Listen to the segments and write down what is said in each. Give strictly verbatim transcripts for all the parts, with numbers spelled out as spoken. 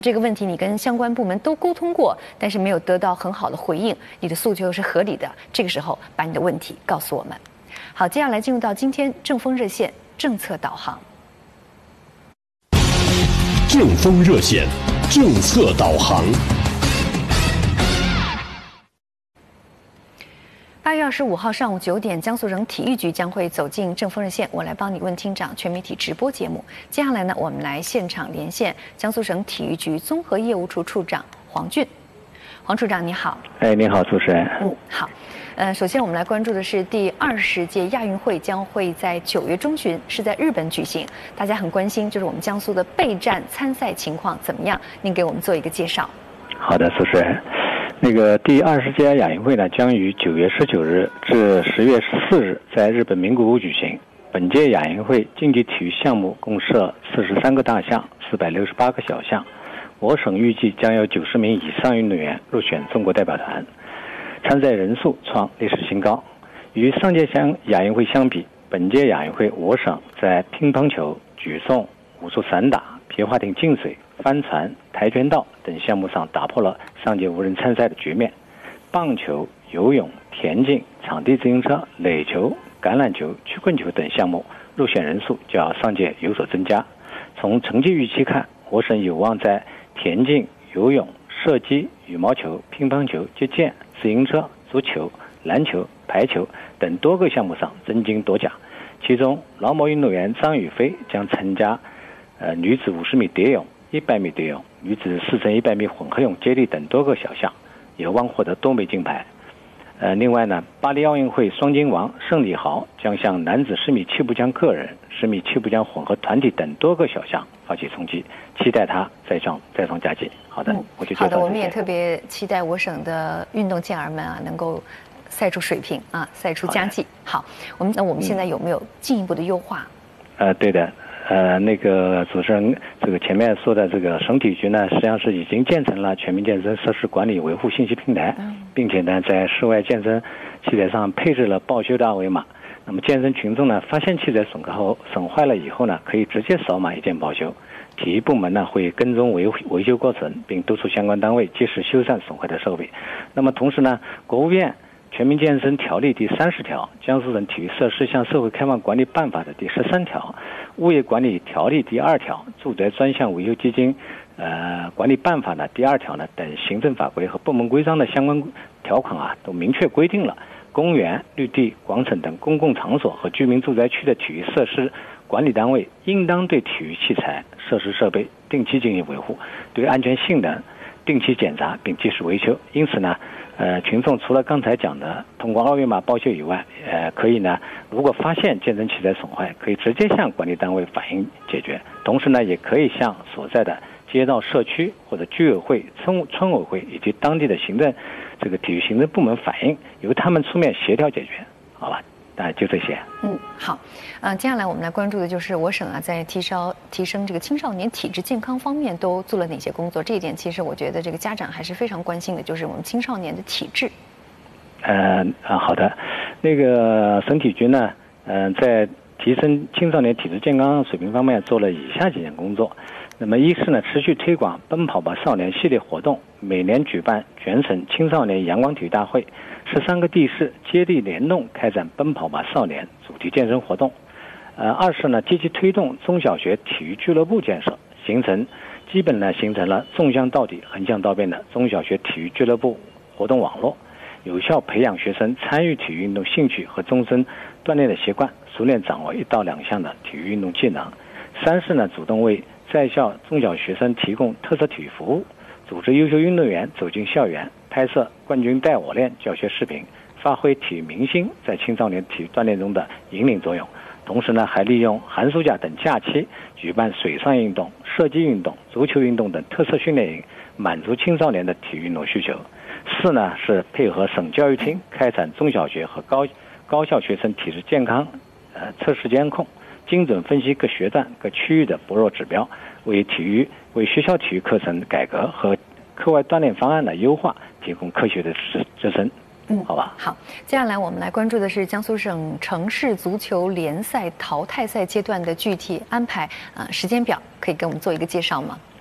这个问题你跟相关部门都沟通过，但是没有得到很好的回应，你的诉求是合理的。这个时候把你的问题告诉我们。好，接下来进入到今天正风热线政策导航。 正风热线政策导航。 八月二十五号上午九点，江苏省体育局将会走进正风热线，我来帮你问厅长全媒体直播节目。接下来呢，我们来现场连线江苏省体育局综合业务处处长黄俊。黄处长你好。 哎，你好，主持人。 嗯，好。呃，首先我们来关注的是第二十届亚运会将会在九月中旬是在日本举行，大家很关心就是我们江苏的备战参赛情况怎么样？您给我们做一个介绍。 好的，主持人。那个第二十届亚运会呢，将于九月十九日至十月十四日在日本名古屋举行。本届亚运会竞技体育项目共设四十三个大项，四百六十八个小项。我省预计将有九十名以上运动员入选中国代表团，参赛人数创历史新高。与上届相亚运会相比，本届亚运会我省在乒乓球、举重、武术散打、皮划艇竞水、帆船、跆拳道等项目上打破了上届无人参赛的局面。棒球、游泳、田径、场地自行车、垒球、橄榄球、曲棍球等项目入选人数较上届有所增加。从成绩预期看，我省有望在田径、游泳、射击、羽毛球、乒乓球、击剑、自行车、足球、篮球、排球等多个项目上争金夺奖。其中，劳模运动员张雨霏将参加呃女子五十米蝶泳、一百米蝶泳、女子四乘一百米混合泳接力等多个小项，有望获得多枚金牌。呃，另外呢，巴黎奥运会双金王盛礼豪将向男子十米气步枪个人、十米气步枪混合团体等多个小项发起冲击，期待他再创再创佳绩。好的，嗯、我就好的，我们也特别期待我省的运动健儿们啊，能够赛出水平啊，赛出佳绩。好，我们那我们现在有没有进一步的优化？ 嗯、呃，对的。呃，那个主持人，这个前面说的这个省体育局呢，实际上是已经建成了全民健身设施管理维护信息平台，并且呢，在室外健身器材上配置了报修的二维码。那么健身群众呢，发现器材损耗后损坏了以后呢，可以直接扫码一键报修。体育部门呢会跟踪维维修过程，并督促相关单位及时修缮损坏的设备。那么同时呢，国务院全民健身条例第三十条、江苏省体育设施向社会开放管理办法的第十三条、物业管理条例第二条、住宅专项维修基金呃管理办法的第二条呢等行政法规和部门规章的相关条款啊，都明确规定了公园、绿地、广场等公共场所和居民住宅区的体育设施管理单位应当对体育器材、设施设备定期进行维护，对安全性能定期检查并及时维修。因此呢，呃，群众除了刚才讲的通过二维码报修以外，呃，可以呢，如果发现健身器材损坏，可以直接向管理单位反映解决。同时呢，也可以向所在的街道社区或者居委会、村村委会以及当地的行政这个体育行政部门反映，由他们出面协调解决。好吧。啊，就这些。 嗯，好，呃，接下来我们来关注的就是我省啊，在提升提升这个青少年体质健康方面都做了哪些工作？这一点其实我觉得这个家长还是非常关心的，就是我们青少年的体质。 呃啊，好的，那个省体局呢，嗯、呃，在提升青少年体质健康水平方面做了以下几件工作。那么一是呢，持续推广奔跑吧少年系列活动，每年举办全省青少年阳光体育大会，十三个地市接力联动开展奔跑吧少年主题健身活动。呃，二是呢，积极推动中小学体育俱乐部建设，形成基本呢形成了纵向到底、横向到边的中小学体育俱乐部活动网络，有效培养学生参与体育运动兴趣和终身锻炼的习惯，熟练掌握一到两项的体育运动技能。三是呢，主动为在校中小学生提供特色体育服务，组织优秀运动员走进校园，拍摄冠军带我练教学视频，发挥体育明星在青少年体育锻炼中的引领作用。同时呢，还利用寒暑假等假期举办水上运动、射击运动、足球运动等特色训练营，满足青少年的体育运动需求。四呢，是配合省教育厅开展中小学和高高校学生体质健康呃测试监控，精准分析各学段各区域的薄弱指标，为体育为学校体育课程改革和课外锻炼方案的优化提供科学的支支撑。嗯，好吧。 好，接下来我们来关注的是江苏省城市足球联赛淘汰赛阶段的具体安排，呃，时间表，可以给我们做一个介绍吗？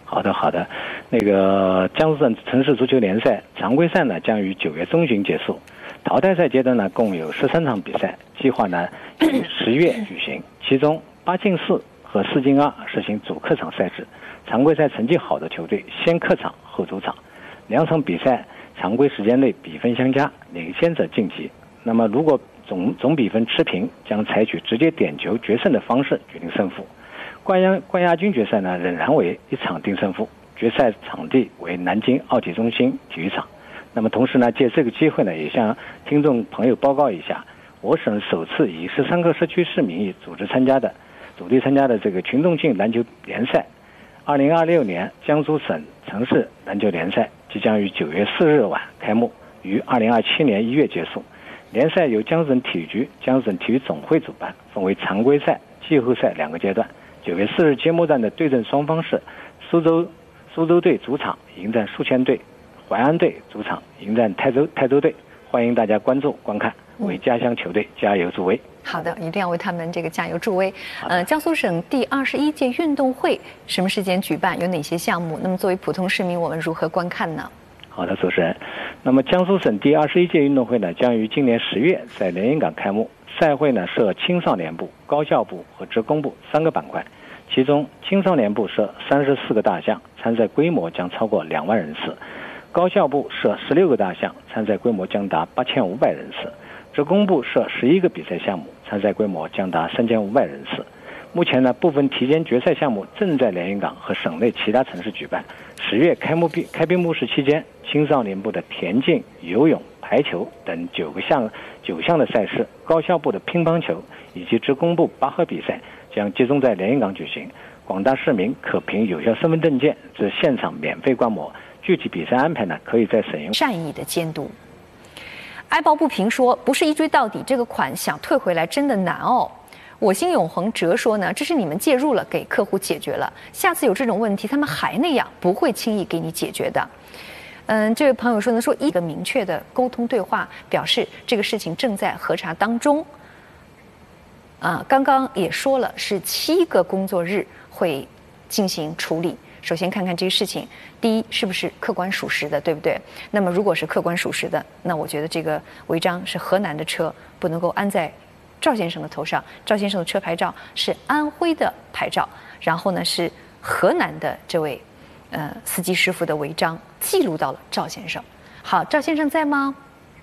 好的，好的。那个江苏省城市足球联赛常规赛呢将于九月中旬结束，淘汰赛阶段呢共有十三场比赛，计划呢于十月举行。其中八进四和四进二实行主客场赛制，常规赛成绩好的球队先客场后主场，两场比赛常规时间内比分相加，领先者晋级。那么如果总总比分持平，将采取直接点球决胜的方式决定胜负。冠亚冠亚军决赛呢仍然为一场定胜负，决赛场地为南京奥体中心体育场。那么同时呢，借这个机会呢，也向听众朋友报告一下，我省首次以十三个社区市名义组织参加的组队参加的这个群众性篮球联赛，二零二六年江苏省城市篮球联赛即将于九月四日晚开幕，于二零二七年一月结束。联赛由江苏省体育局、江苏省体育总会主办，分为常规赛、季后赛两个阶段。九月四日揭幕战的对阵双方是苏州苏州队主场迎战宿迁队，淮安队主场迎战泰州泰州队。欢迎大家关注观看，为家乡球队加油助威。 好的，一定要为他们这个加油助威。呃，江苏省第二十一届运动会什么时间举办？有哪些项目？那么作为普通市民，我们如何观看呢？ 好的，主持人。那么江苏省第二十一届运动会呢，将于今年十月在连云港开幕。赛会呢设青少年部、高校部和职工部三个板块，其中青少年部设三十四个大项，参赛规模将超过两万人次；高校部设十六个大项，参赛规模将达八千五百人次；职工部设十一个比赛项目，参赛规模将达三千五百人次。目前呢，部分提前决赛项目正在连云港和省内其他城市举办。十月开幕闭开闭幕式期间，青少年部的田径、游泳、排球等九个项九项的赛事，高校部的乒乓球以及职工部拔河比赛将集中在连云港举行。广大市民可凭有效身份证件至现场免费观摩。具体比赛安排呢，可以在省善意的监督。哀抱不平说，不是一追到底，这个款想退回来真的难哦。我心永恒哲说呢，这是你们介入了，给客户解决了，下次有这种问题他们还那样，不会轻易给你解决的。嗯，这位朋友说呢，说一个明确的沟通对话，表示这个事情正在核查当中。啊，刚刚也说了，是七个工作日会进行处理。首先看看这个事情，第一是不是客观属实的，对不对？那么如果是客观属实的，那我觉得这个违章是河南的车，不能够安在赵先生的头上。赵先生的车牌照是安徽的牌照，然后呢是河南的这位呃司机师傅的违章记录到了赵先生。好，赵先生在吗？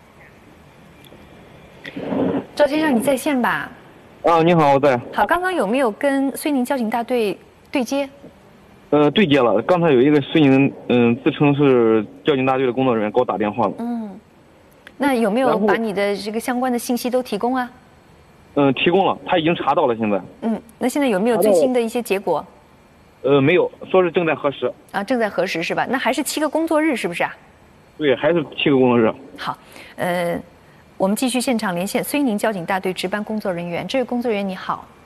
赵先生你在线吧？ 啊，你好，我在。 好，刚刚有没有跟绥宁交警大队对接？ 呃，对接了。刚才有一个绥宁，嗯、呃，自称是交警大队的工作人员给我打电话了。 嗯，那有没有把你的这个相关的信息都提供啊？ 嗯、呃，提供了，他已经查到了。现在。 嗯，那现在有没有最新的一些结果？ 呃，没有，说是正在核实。 啊，正在核实是吧？那还是七个工作日是不是啊？ 对，还是七个工作日。 好，呃，我们继续现场连线绥宁交警大队值班工作人员，这位工作人员你好。